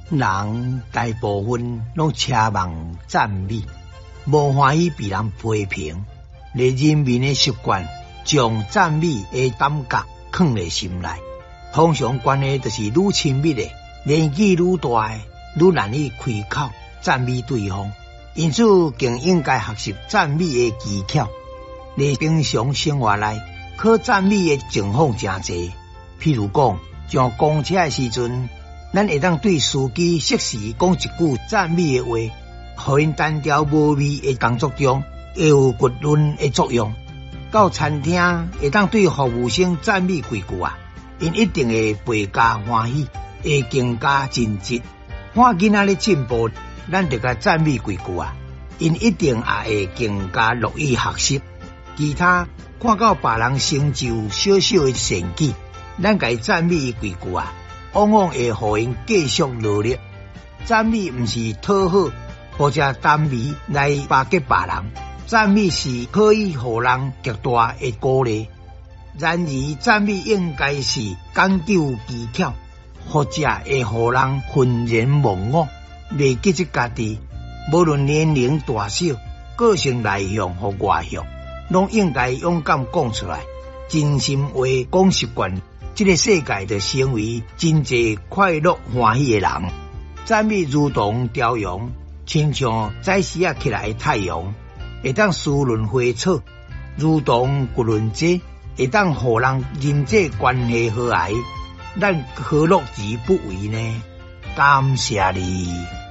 人大部分拢奢望赞美，无欢喜被人批评。咧人民的习惯，将赞美的感觉藏在心内。通常关系就是愈亲密的，年纪愈大的，愈难以开口赞美对方。因此，更应该学习赞美的技巧。咧平常生活内，可赞美的情况真侪。譬如讲，像公车的时阵，咱会当对司机适时讲一句赞美的话，互因单调无味的工作中会有骨轮的作用。到餐厅会当对服务生赞美几句啊，因一定会倍加欢喜，会更加真挚。看囡仔咧进步，咱就甲赞美几句啊，因一定也会更加乐意学习。其他看到别人成就小小的成绩，咱甲伊赞美伊几句啊，往往会互因继续努力。赞美毋是讨好或者耽美来巴结别人，赞美是可以互人极大的鼓励。然而，赞美应该是讲究技巧，或者会互人浑然忘我，袂记得家己。无论年龄大小，个性内向或外向，拢应该勇敢讲出来。真心话讲习惯，这个世界就成为真侪快乐欢喜的人。赞美如同朝阳，亲像早时啊起来的太阳，会当滋润花草；如同骨轮节，会当互人人际关系和谐。咱何乐而不为呢？感谢你。